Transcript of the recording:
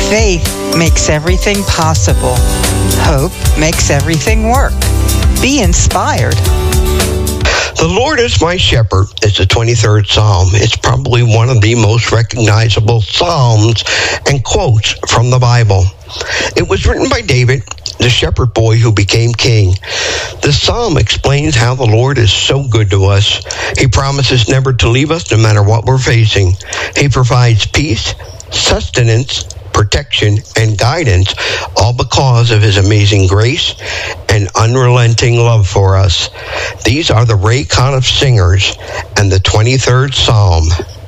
Faith makes everything possible. Hope makes everything work. Be inspired. The Lord is my shepherd. It's the 23rd Psalm. It's probably one of the most recognizable psalms and quotes from the Bible. It was written by David, the shepherd boy who became king. The psalm explains how the Lord is so good to us. He promises never to leave us no matter what we're facing. He provides peace, sustenance, protection, and guidance, all because of his amazing grace and unrelenting love for us. These are the Ray Conniff Singers and the 23rd Psalm.